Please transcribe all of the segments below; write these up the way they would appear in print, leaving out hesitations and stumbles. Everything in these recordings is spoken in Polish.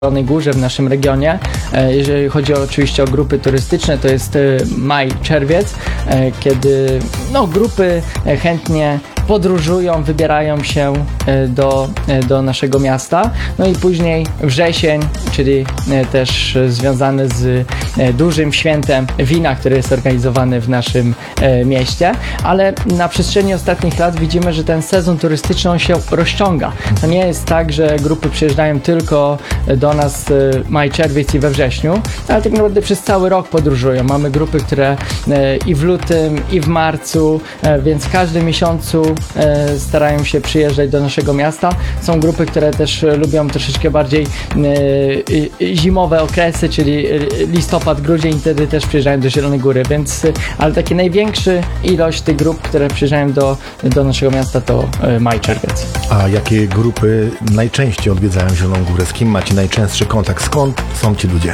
Zielonej Górze w naszym regionie. Jeżeli chodzi oczywiście o grupy turystyczne, to jest maj, czerwiec, kiedy grupy chętnie podróżują, wybierają się do naszego miasta. No i później wrzesień, czyli też związany z dużym świętem wina, które jest organizowane w naszym mieście, ale na przestrzeni ostatnich lat widzimy, że ten sezon turystyczny się rozciąga. To nie jest tak, że grupy przyjeżdżają tylko do nas maj, czerwiec i we wrześniu, ale tak naprawdę przez cały rok podróżują. Mamy grupy, które i w lutym, i w marcu, więc w każdym miesiącu starają się przyjeżdżać do naszego miasta. Są grupy, które też lubią troszeczkę bardziej zimowe okresy, czyli listopad, grudzień, wtedy też przyjeżdżają do Zielonej Góry, więc ale takie największa ilość tych grup, które przyjeżdżają do naszego miasta, to maj, czerwiec. A jakie grupy najczęściej odwiedzają Zieloną Górę? Z kim macie najczęstszy kontakt? Skąd są ci ludzie?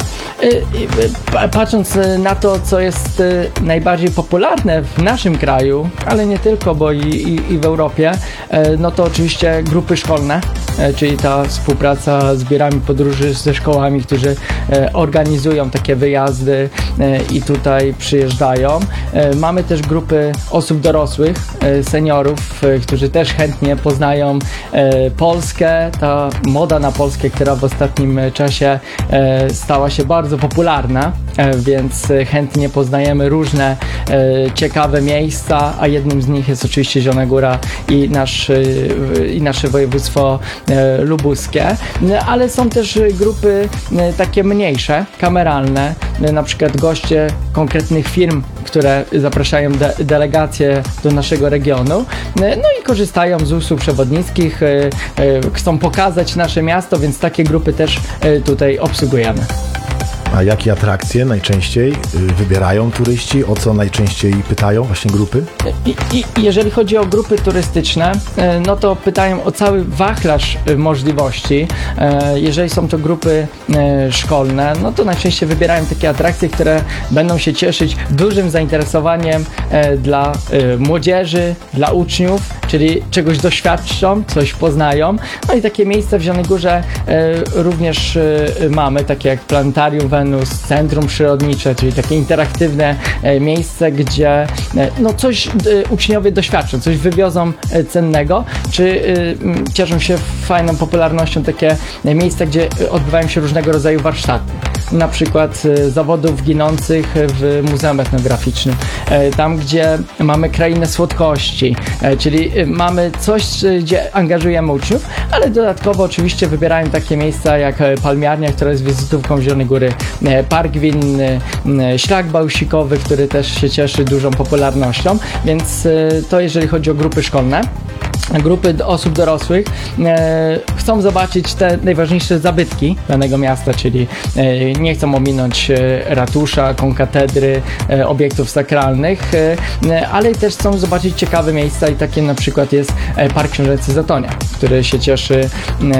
Patrząc na to, co jest najbardziej popularne w naszym kraju, ale nie tylko, bo i w Europie, no to oczywiście grupy szkolne, czyli ta współpraca z biurami podróży ze szkołami, którzy organizują takie wyjazdy i tutaj przyjeżdżają. Mamy też grupy osób dorosłych, seniorów, którzy też chętnie poznają Polskę. Ta moda na Polskę, która w ostatnim czasie stała się bardzo popularna, więc chętnie poznajemy różne ciekawe miejsca, a jednym z nich jest oczywiście Zielona Góra i nasze województwo lubuskie, ale są też grupy takie mniejsze, kameralne, na przykład goście konkretnych firm, które zapraszają delegacje do naszego regionu, no i korzystają z usług przewodnickich, chcą pokazać nasze miasto, więc takie grupy też tutaj obsługujemy. A jakie atrakcje najczęściej wybierają turyści? O co najczęściej pytają właśnie grupy? Jeżeli chodzi o grupy turystyczne, no to pytają o cały wachlarz możliwości. Jeżeli są to grupy szkolne, no to najczęściej wybierają takie atrakcje, które będą się cieszyć dużym zainteresowaniem dla młodzieży, dla uczniów, czyli czegoś doświadczą, coś poznają. No i takie miejsca w Zielonej Górze również mamy, takie jak Planetarium Wenus, Centrum Przyrodnicze, czyli takie interaktywne miejsce, gdzie coś uczniowie doświadczą, coś wywiozą cennego, czy cieszą się fajną popularnością takie miejsca, gdzie odbywają się różnego rodzaju warsztaty. Na przykład zawodów ginących w Muzeum Etnograficznym. Tam, gdzie mamy krainę słodkości, czyli mamy coś, gdzie angażujemy uczniów, ale dodatkowo oczywiście wybierają takie miejsca jak Palmiarnia, która jest wizytówką Zielonej Góry, Park Winny, Szlak Bałsikowy, który też się cieszy dużą popularnością, więc to jeżeli chodzi o grupy szkolne. Grupy osób dorosłych chcą zobaczyć te najważniejsze zabytki danego miasta, czyli nie chcą ominąć ratusza, konkatedry, obiektów sakralnych, ale też chcą zobaczyć ciekawe miejsca i takie na przykład jest Park Książęcy Zatonia, który się cieszy,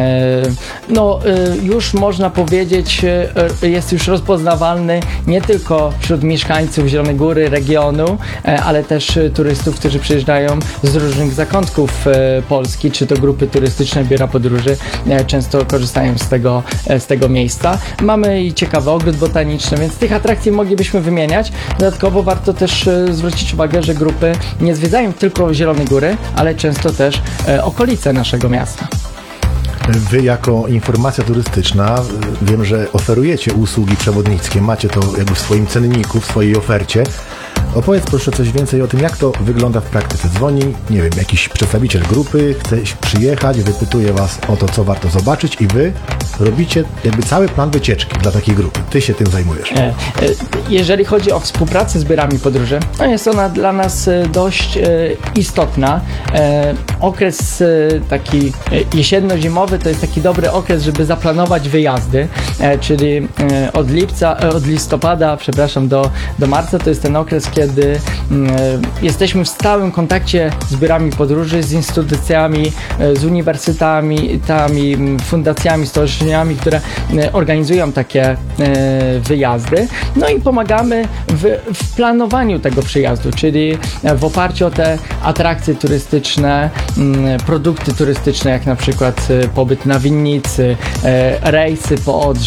już można powiedzieć, jest już rozpoznawalny nie tylko wśród mieszkańców Zielonej Góry, regionu, ale też turystów, którzy przyjeżdżają z różnych zakątków Polski, czy to grupy turystyczne, biura podróży, często korzystają z tego miejsca. Mamy i ciekawy ogród botaniczny, więc tych atrakcji moglibyśmy wymieniać. Dodatkowo warto też zwrócić uwagę, że grupy nie zwiedzają tylko Zielonej Góry, ale często też okolice naszego miasta. Wy jako informacja turystyczna wiem, że oferujecie usługi przewodnickie, macie to jakby w swoim cenniku, w swojej ofercie. Opowiedz proszę coś więcej o tym, jak to wygląda w praktyce. Dzwoni, nie wiem, jakiś przedstawiciel grupy, chce przyjechać, wypytuje was o to, co warto zobaczyć i wy robicie jakby cały plan wycieczki dla takiej grupy. Ty się tym zajmujesz. Jeżeli chodzi o współpracę z biurami podróży, to jest ona dla nas dość istotna. Okres taki jesienno-zimowy to jest taki dobry okres, żeby zaplanować wyjazdy, czyli od listopada, do marca to jest ten okres, kiedy jesteśmy w stałym kontakcie z biurami podróży, z instytucjami, z uniwersytetami, fundacjami, stowarzyszeniami, które organizują takie wyjazdy. No i pomagamy w w planowaniu tego przyjazdu, czyli w oparciu o te atrakcje turystyczne, produkty turystyczne, jak na przykład pobyt na winnicy, rejsy po Odrze,